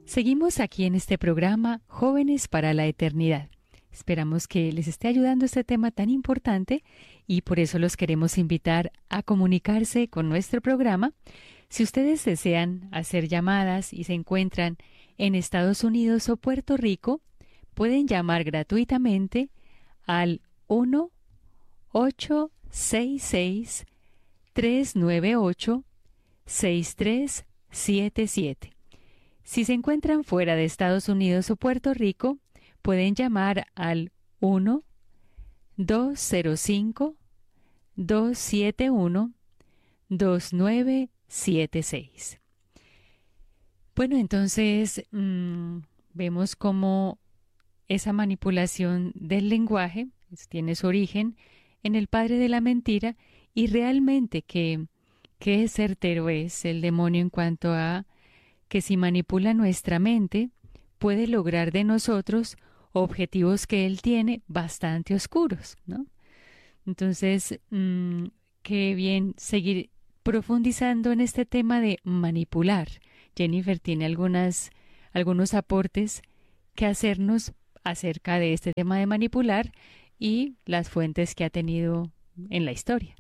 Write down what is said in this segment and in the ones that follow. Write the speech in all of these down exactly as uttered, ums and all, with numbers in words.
Seguimos aquí en este programa Jóvenes para la Eternidad. Esperamos que les esté ayudando este tema tan importante y por eso los queremos invitar a comunicarse con nuestro programa. Si ustedes desean hacer llamadas y se encuentran en Estados Unidos o Puerto Rico, pueden llamar gratuitamente al uno ocho seis seis, tres nueve ocho, seis tres siete siete. Si se encuentran fuera de Estados Unidos o Puerto Rico, pueden llamar al uno dos cero cinco, dos siete uno, dos nueve siete seis. Bueno, entonces mmm, vemos cómo esa manipulación del lenguaje tiene su origen en el padre de la mentira y realmente que qué certero es el demonio en cuanto a que si manipula nuestra mente puede lograr de nosotros objetivos que él tiene bastante oscuros, ¿no? Entonces, mmm, qué bien seguir profundizando en este tema de manipular. Jennifer tiene algunas, algunos aportes que hacernos acerca de este tema de manipular y las fuentes que ha tenido en la historia.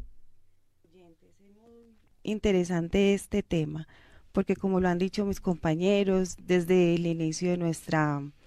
Interesante este tema, porque como lo han dicho mis compañeros, desde el inicio de nuestra